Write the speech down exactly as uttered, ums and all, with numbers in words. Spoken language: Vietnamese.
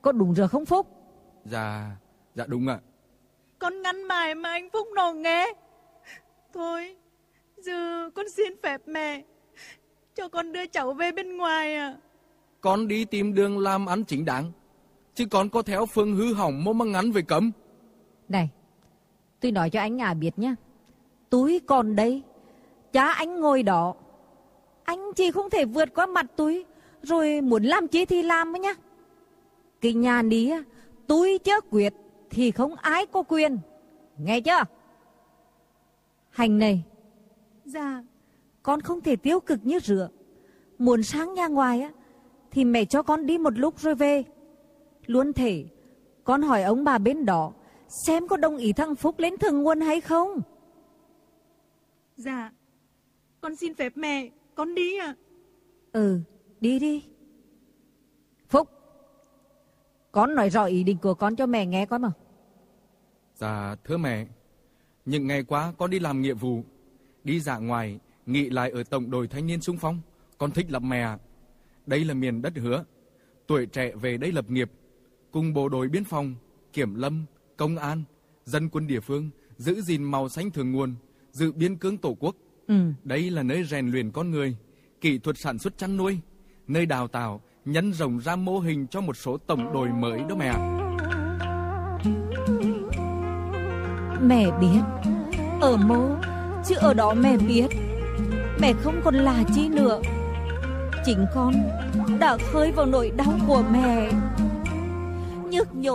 có đúng rồi không Phúc? Dạ, dạ đúng ạ. Con ngăn mãi mà anh Phúc nó nghe. Thôi, giờ con xin phép mẹ cho con đưa cháu về bên ngoài à. Con đi tìm đường làm ăn chính đáng, chứ con có theo phương hư hỏng mô măng ngắn về cấm. Này, tôi nói cho anh à biết nhá. Tôi còn đây, cha anh ngồi đó, anh chỉ không thể vượt qua mặt tôi, rồi muốn làm chi thì làm ấy nhá. Cái nhà ní tôi chưa quyết thì không ai có quyền, nghe chưa? Hành này, Dạ. con không thể tiêu cực như rửa. Muốn sang nhà ngoài á thì mẹ cho con đi một lúc rồi về. Luôn thể con hỏi ông bà bên đó xem có đồng ý thằng Phúc lên Thượng Nguồn hay không. Dạ. Con xin phép mẹ, con đi à. Ừ, đi đi. Phúc, con nói rõ ý định của con cho mẹ nghe con mà. Dạ thưa mẹ, những ngày qua con đi làm nghĩa vụ, đi dã ngoại, nghỉ lại ở tổng đội thanh niên xung phong. Con thích lắm mẹ ạ. Đây là miền đất hứa, tuổi trẻ về đây lập nghiệp, cùng bộ đội biên phòng, kiểm lâm, công an, dân quân địa phương giữ gìn màu xanh Thượng Nguồn, giữ biên cương tổ quốc. Ừ. Đây là nơi rèn luyện con người, kỹ thuật sản xuất chăn nuôi, nơi đào tạo, nhân rộng ra mô hình cho một số tổng đội mới đó mẹ. Mẹ biết, ở mô, chứ ở đó mẹ biết, mẹ không còn là chi nữa. Chính con đã khơi vào nỗi đau của mẹ, nhức nhối